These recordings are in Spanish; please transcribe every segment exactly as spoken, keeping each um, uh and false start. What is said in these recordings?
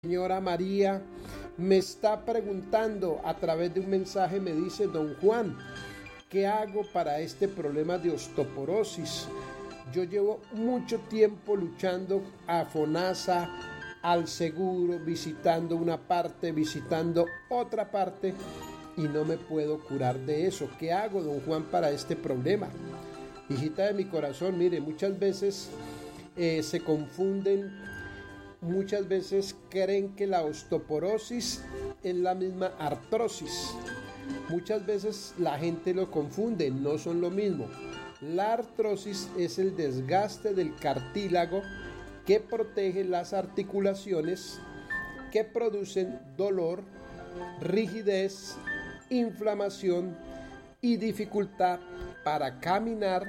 Señora María me está preguntando a través de un mensaje, me dice: don Juan, ¿qué hago para este problema de osteoporosis? Yo llevo mucho tiempo luchando a FONASA, al seguro, visitando una parte, visitando otra parte y no me puedo curar de eso. ¿Qué hago, don Juan, para este problema? Hijita de mi corazón, mire, muchas veces eh, se confunden. Muchas veces creen que la osteoporosis es la misma artrosis. Muchas veces la gente lo confunde, no son lo mismo. La artrosis es el desgaste del cartílago que protege las articulaciones, que producen dolor, rigidez, inflamación y dificultad para caminar,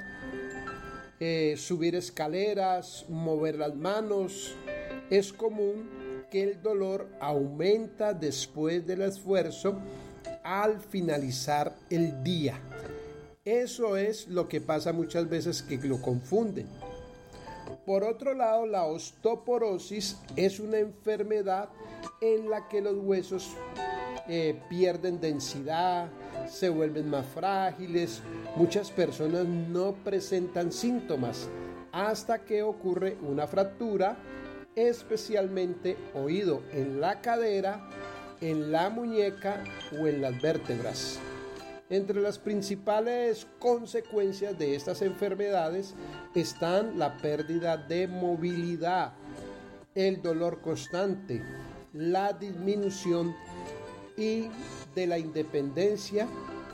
eh, subir escaleras, mover las manos. Es común que el dolor aumenta después del esfuerzo al finalizar el día. Eso es lo que pasa muchas veces, que lo confunden. Por otro lado, la osteoporosis es una enfermedad en la que los huesos eh, pierden densidad, se vuelven más frágiles. Muchas personas no presentan síntomas hasta que ocurre una fractura, especialmente oído en la cadera, en la muñeca o en las vértebras. Entre las principales consecuencias de estas enfermedades están la pérdida de movilidad, el dolor constante, la disminución y de la independencia,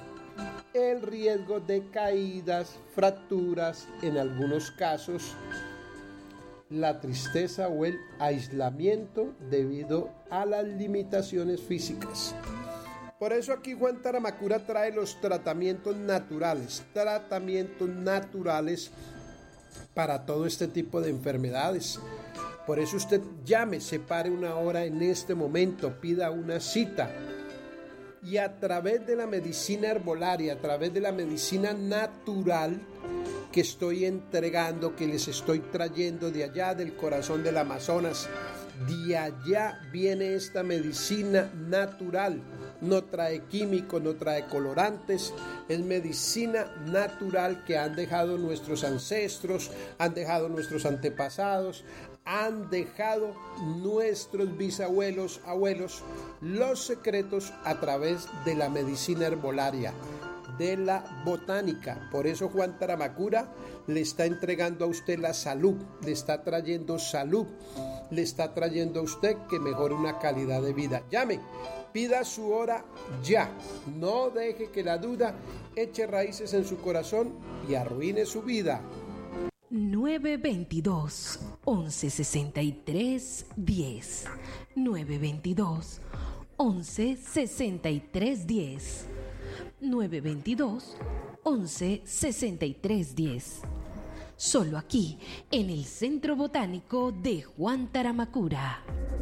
el riesgo de caídas, fracturas, en algunos casos la tristeza o el aislamiento debido a las limitaciones físicas. Por eso aquí Juan Taramacura trae los tratamientos naturales, tratamientos naturales para todo este tipo de enfermedades. Por eso usted llame, separe una hora en este momento, pida una cita y a través de la medicina herbolaria, a través de la medicina natural que estoy entregando, que les estoy trayendo de allá del corazón del Amazonas, de allá viene esta medicina natural. No trae químicos, no trae colorantes, es medicina natural que han dejado nuestros ancestros, han dejado nuestros antepasados, han dejado nuestros bisabuelos, abuelos, los secretos a través de la medicina herbolaria, de la botánica. Por eso Juan Taramacura le está entregando a usted la salud, le está trayendo salud, le está trayendo a usted que mejore una calidad de vida. Llame, pida su hora ya, no deje que la duda eche raíces en su corazón y arruine su vida. nueve veintidós, once sesenta y tres, diez. nueve veintidós, once sesenta y tres, diez. nueve veintidós, once sesenta y tres, diez. Solo aquí, en el Centro Botánico de Juan Taramacura.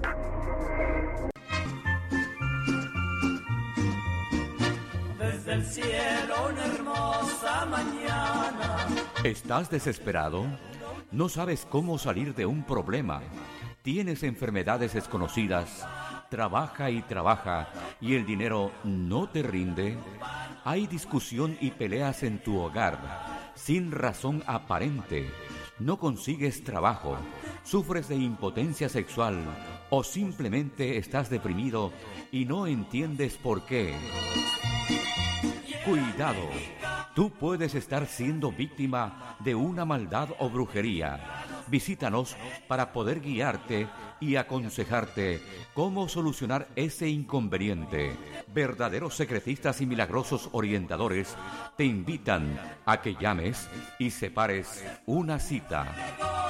Desde el cielo una hermosa mañana. ¿Estás desesperado? ¿No sabes cómo salir de un problema? ¿Tienes enfermedades desconocidas? ¿Trabaja y trabaja y el dinero no te rinde? ¿Hay discusión y peleas en tu hogar sin razón aparente? ¿No consigues trabajo? ¿Sufres de impotencia sexual? ¿O simplemente estás deprimido y no entiendes por qué? Cuidado, tú puedes estar siendo víctima de una maldad o brujería. Visítanos para poder guiarte y aconsejarte cómo solucionar ese inconveniente. Verdaderos secretistas y milagrosos orientadores te invitan a que llames y separes una cita.